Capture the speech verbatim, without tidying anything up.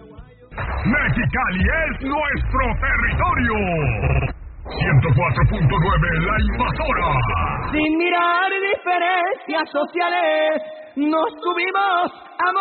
Mexicali es nuestro territorio. ciento cuatro punto nueve La Invasora. Sin mirar diferencias sociales, nos subimos a